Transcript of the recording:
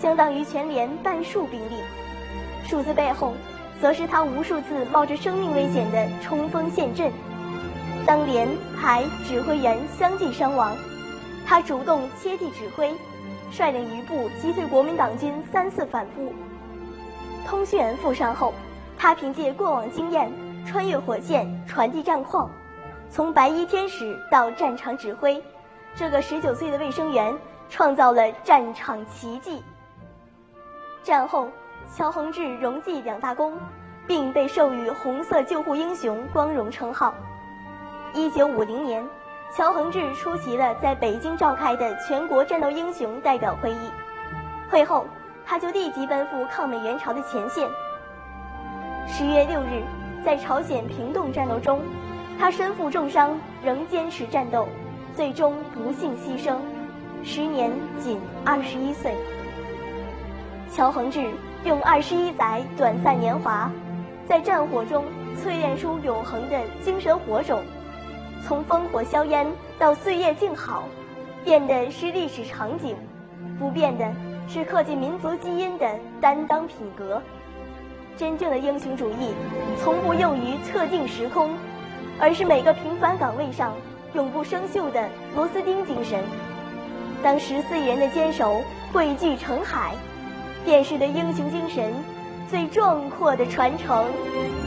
相当于全连半数兵力。数字背后，则是他无数次冒着生命危险的冲锋陷阵。当连、排指挥员相继伤亡，他主动切替指挥，率领余部击退国民党军3次反扑。通讯员负伤后，他凭借过往经验，穿越火线，传递战况，从白衣天使到战场指挥，这个19岁的卫生员创造了战场奇迹。战后，乔宏志荣记2大功，并被授予红色救护英雄光荣称号。1950年，乔宏志出席了在北京召开的全国战斗英雄代表会议，会后他就立即奔赴抗美援朝的前线。10月6日，在朝鲜平洞战斗中，他身负重伤，仍坚持战斗，最终不幸牺牲，时年仅21岁。乔宏志用21载短暂年华，在战火中淬炼出永恒的精神火种，从烽火硝烟到岁月静好，变的是历史场景，不变的是刻进民族基因的担当品格。真正的英雄主义从不囿于特定时空，而是每个平凡岗位上永不生锈的螺丝钉精神。当14亿人的坚守汇聚成海，便是对英雄精神最壮阔的传承。